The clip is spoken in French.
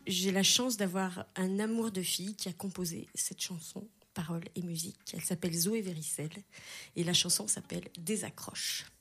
j'ai la chance d'avoir un amour de fille qui a composé cette chanson, paroles et musique. Elle s'appelle Zoé Véricelle et la chanson s'appelle Désaccroche.